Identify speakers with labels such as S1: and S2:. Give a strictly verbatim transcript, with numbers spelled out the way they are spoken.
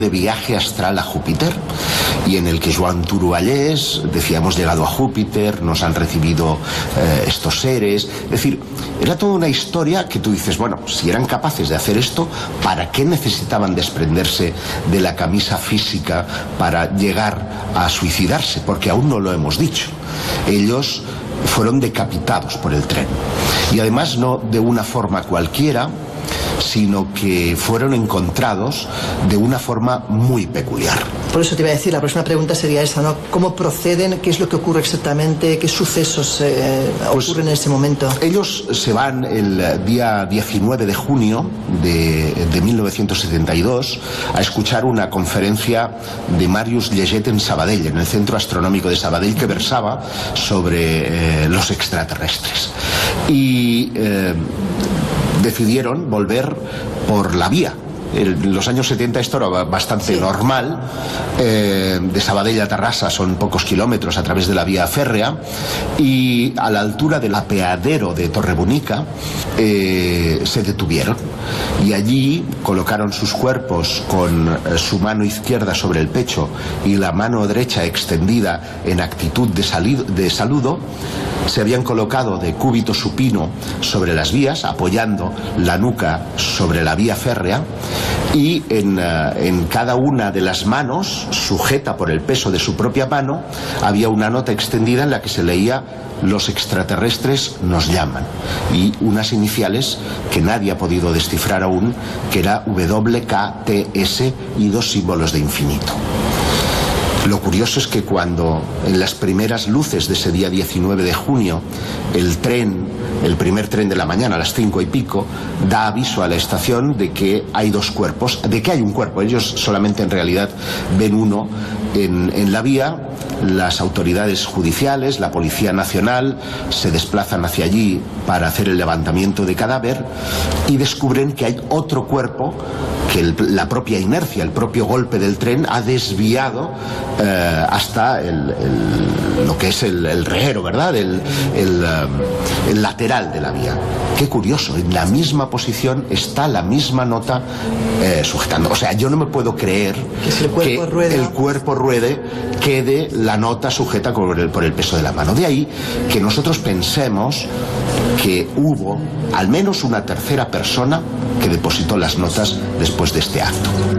S1: de viaje astral a Júpiter, y en el que Joan Turuallés decía: hemos llegado a Júpiter, nos han recibido eh, estos seres. Es decir, era toda una historia que tú dices, bueno, si eran capaces de hacer esto, ¿para qué necesitaban desprenderse de la camisa física para llegar a suicidarse? Porque aún no lo hemos dicho. Ellos fueron decapitados por el tren, y además no de una forma cualquiera, sino que fueron encontrados de una forma muy peculiar.
S2: Por eso te iba a decir, la próxima pregunta sería esa, ¿no? ¿Cómo proceden? ¿Qué es lo que ocurre exactamente? ¿Qué sucesos eh,
S1: pues,
S2: ocurren en ese momento?
S1: Ellos se van el día diecinueve de junio de, de mil novecientos setenta y dos a escuchar una conferencia de Marius Lleget en Sabadell, en el Centro Astronómico de Sabadell, que versaba sobre eh, los extraterrestres. Y eh, decidieron volver por la vía. En los años setenta esto era bastante sí. normal. Eh, de Sabadell a Tarrasa son pocos kilómetros a través de la vía férrea, y a la altura del apeadero de Torrebonica eh, se detuvieron, y allí colocaron sus cuerpos con eh, su mano izquierda sobre el pecho y la mano derecha extendida en actitud de, salido, de saludo. Se habían colocado de cúbito supino sobre las vías, apoyando la nuca sobre la vía férrea, y en, uh, en cada una de las manos, sujeta por el peso de su propia mano, había una nota extendida en la que se leía: los extraterrestres nos llaman, y unas iniciales que nadie ha podido descifrar aún, que era W K T S y dos símbolos de infinito. Lo curioso es que cuando en las primeras luces de ese día diecinueve de junio el tren, el primer tren de la mañana a las cinco y pico, da aviso a la estación de que hay dos cuerpos, de que hay un cuerpo, ellos solamente en realidad ven uno en, en la vía. Las autoridades judiciales, la Policía Nacional, se desplazan hacia allí para hacer el levantamiento de cadáver, y descubren que hay otro cuerpo que el, la propia inercia, el propio golpe del tren ha desviado eh, hasta el, el, lo que es el, el rehero, ¿verdad? El, el, um, el lateral de la vía. Qué curioso, en la misma posición está la misma nota eh, sujetando. O sea, yo no me puedo creer
S2: que, si el, cuerpo
S1: que
S2: rueda...
S1: el cuerpo ruede, quede la nota sujeta por el, por el peso de la mano. De ahí que nosotros pensemos que hubo al menos una tercera persona que depositó las notas después de este acto.